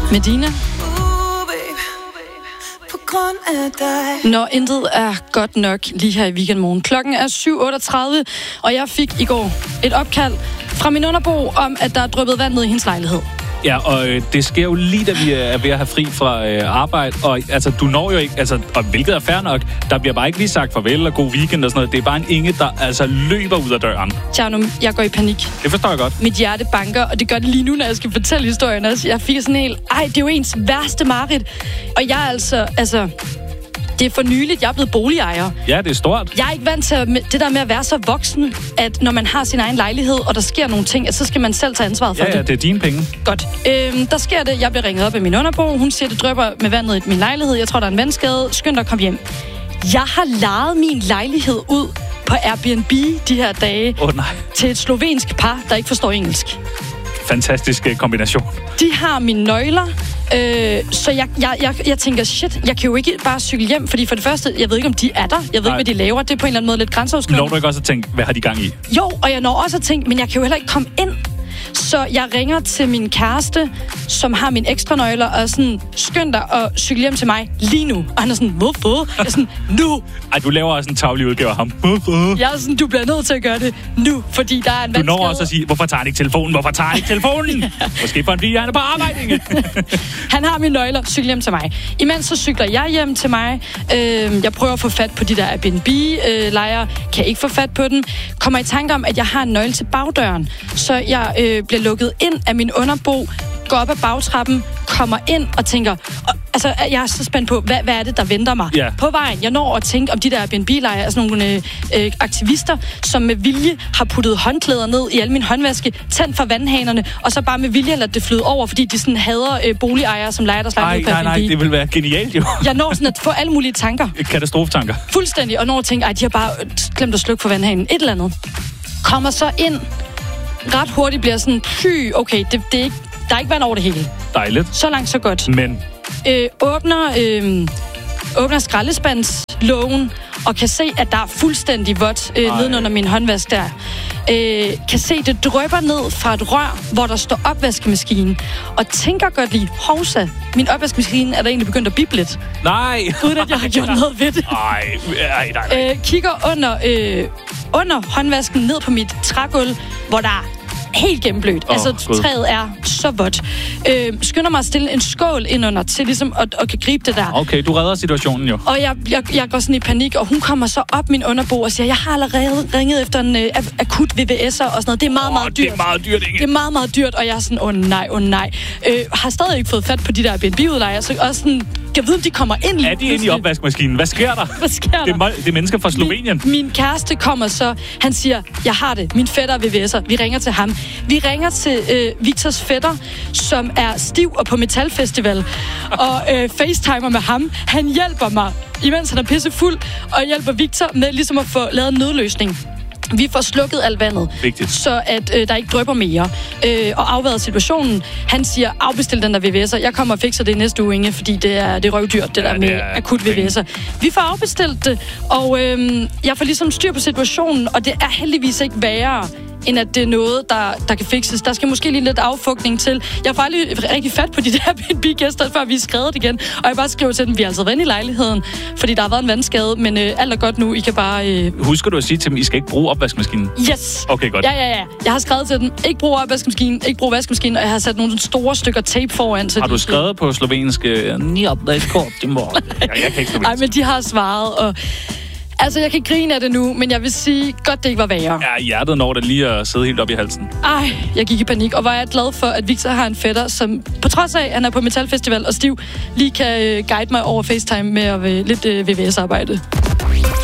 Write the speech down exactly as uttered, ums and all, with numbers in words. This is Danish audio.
Medina. Når intet er godt nok lige her i weekendmorgen. Klokken er syv otteogtredive, og jeg fik i går et opkald fra min underbo om, at der er dryppet vand ned i hendes lejlighed. Ja, og øh, det sker jo lige, da vi er ved at have fri fra øh, arbejde, og altså, du når jo ikke, altså, og hvilket er fair nok, der bliver bare ikke lige sagt farvel og god weekend og sådan noget. Det er bare en Inge, der altså løber ud af døren. Tjerno, jeg går i panik. Det forstår jeg godt. Mit hjerte banker, og det gør det lige nu, når jeg skal fortælle historien også. Jeg fik sådan en helt, ej, det er jo ens værste mareridt. Og jeg er altså, altså... Det er for nyligt, jeg er blevet boligejer. Ja, det er stort. Jeg er ikke vant til det der med at være så voksen, at når man har sin egen lejlighed, og der sker nogle ting, at så skal man selv tage ansvaret for ja, det. Ja, det er dine penge. Godt. Øhm, der sker det, jeg bliver ringet op af min underbo. Hun siger, det drypper med vandet i min lejlighed. Jeg tror, der er en vandskade. Skynd dig at komme hjem. Jeg har lejet min lejlighed ud på Airbnb de her dage oh, nej. til et slovensk par, der ikke forstår engelsk. Fantastisk kombination. De har mine nøgler, øh, så jeg, jeg, jeg, jeg tænker, shit, jeg kan jo ikke bare cykle hjem, fordi for det første, jeg ved ikke, om de er der. Jeg ved Nej. ikke, hvad de laver. Det er på en eller anden måde lidt grænseoverskridende. Når du ikke også at tænke, hvad har de gang i? Jo, og jeg når også at tænke, men jeg kan jo heller ikke komme ind. Så jeg ringer til min kæreste, som har mine ekstra nøgler, og sådan, skynd dig og cykle hjem til mig lige nu. Og han er sådan, hvorfor? Jeg er sådan, nu! Ej, du laver også en tavlig udgave af ham. Hvorfor? Jeg er sådan, du bliver nødt til at gøre det nu, fordi der er en vandskade. Du når også at sige, hvorfor tager han ikke telefonen? Hvorfor tager han ikke telefonen? ja. Måske for en fordi han er på arbejde, ikke? Han har mine nøgler, cykel hjem til mig. Imens så cykler jeg hjem til mig. Øh, jeg prøver at få fat på de der Airbnb-lejre. Kan ikke få fat på den. Kommer i tanke om, at jeg har en nøgle til bagdøren. Så jeg øh, bliver lukket ind af min underbo, går op ad bagtrappen, kommer ind og tænker, og, altså jeg er så spændt på, hvad, hvad er det, der venter mig? Yeah. På vejen, jeg når at tænke om de der Airbnb-lejre, altså nogle øh, øh, aktivister, som med vilje har puttet håndklæder ned i alle mine håndvaske, tændt for vandhanerne, og så bare med vilje lader det flyde over, fordi de sådan hader øh, boligejere, som lejer deres lejlighed på Airbnb. Nej, nej, det vil være genialt jo. Jeg når sådan at få alle mulige tanker. Katastrofetanker. Fuldstændig, og når jeg tænker, at de har bare glemt at slukke for vandhanen. Et eller andet. Kommer så ind, ret hurtigt bliver sådan, py, okay, det, det er ikke, der er ikke vand over det hele. Dejligt. Så langt, så godt. Men? Øh, åbner, øh, åbner skraldespandslågen, og kan se, at der er fuldstændig vådt øh, nedenunder min håndvask der. Øh, kan se, det drypper ned fra et rør, hvor der står opvaskemaskine. Og tænker godt lige, hovsa, min opvaskemaskine er der egentlig begyndt at bippe lidt. Nej. Uden at jeg har gjort noget ved det. Nej, nej, nej. nej. Øh, kigger under, øh, under håndvasken ned på mit trægulv, hvor der er helt gennemblødt. Oh, altså, God. Træet er så vådt. Øh, skynder mig at stille en skål indunder til ligesom at, at kan gribe det der. Okay, du redder situationen jo. Og jeg, jeg, jeg går sådan i panik, og hun kommer så op min underbo og siger, jeg har allerede ringet efter en øh, akut V V S'er og sådan noget. Det er meget, oh, meget dyrt. Det er meget dyrt, Inge. Det er meget, meget dyrt, og jeg er sådan, åh oh, nej, åh oh, nej. Øh, har stadig ikke fået fat på de der Airbnb-udlejere, så også sådan, jeg ved, om de kommer ind lige. Er de inde i opvaskemaskinen? Hvad sker der? Hvad sker der? Det er, det er mennesker fra Slovenien. Min, min kæreste kommer så, han siger, jeg har det. Min fætter er V V S'er. Vi ringer til ham. Vi ringer til øh, Victors fætter, som er stiv og på metalfestival, og øh, facetimer med ham. Han hjælper mig, imens han er pissefuld, og hjælper Victor med ligesom at få lavet en nødløsning. Vi får slukket alt vandet, Vigtigt. Så at øh, der ikke drypper mere. Øh, og afværet situationen. Han siger, afbestil den der V V S'er. Jeg kommer og fikser det næste uge, Inge, fordi det er, det er røvdyrt, det ja, der med det akut V V S'er. Vi får afbestilt det, og øh, jeg får ligesom styr på situationen, og det er heldigvis ikke værre, end at det er noget, der, der kan fikses. Der skal måske lige lidt affugtning til. Jeg får aldrig rigtig fat på de der Airbnb-gæster, før vi er skrevet igen. Og jeg bare skriver til dem, vi er altså inde i lejligheden, fordi der har været en vandskade, men øh, alt er godt nu. I kan bare... Øh... Husker du at sige til dem, I skal ikke bruge opvaskemaskinen? Yes! Okay, godt. Ja, ja, ja. Jeg har skrevet til dem, ikke bruge opvaskemaskinen, ikke bruge vaskemaskinen, og jeg har sat nogle store stykker tape foran. Så har du skrevet på slovenske... Ni opdagskort i morgen. Jeg, jeg kan ikke slovensk. Ej, men de har svaret, og... Altså, jeg kan grine af det nu, men jeg vil sige, godt det ikke var værre. Ja, hjertet når det lige at sidde helt op i halsen. Ej, jeg gik i panik, og var jeg glad for, at Victor har en fætter, som på trods af, at han er på metalfestival og stiv, lige kan guide mig over FaceTime med at, lidt V V S-arbejde.